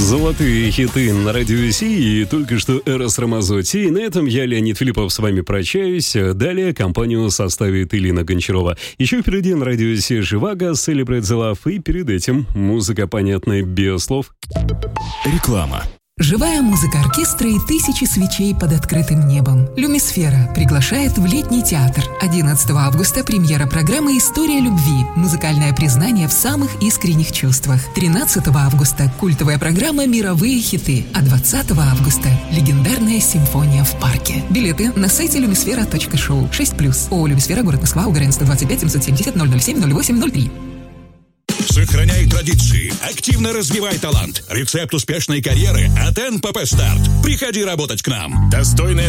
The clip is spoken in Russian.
Золотые хиты на радио Си, и только что Эрос Рамазотти. И на этом я, Леонид Филиппов, с вами прощаюсь. Далее компанию составит Ирина Гончарова. Еще впереди на радио Си Живаго, Celebrate the Love, и перед этим музыка, понятная без слов. Реклама. Живая музыка оркестра и тысячи свечей под открытым небом. Люмисфера приглашает в летний театр. 11 августа премьера программы «История любви». Музыкальное признание в самых искренних чувствах. 13 августа культовая программа «Мировые хиты». А 20 августа легендарная симфония в парке. Билеты на сайте lumisfera.show. 6+. ООО «Люмисфера», город Москва, УГРН 125 770 007 08 03. Сохраняй традиции, активно развивай талант. Рецепт успешной карьеры от НПП Старт. Приходи работать к нам. Достойная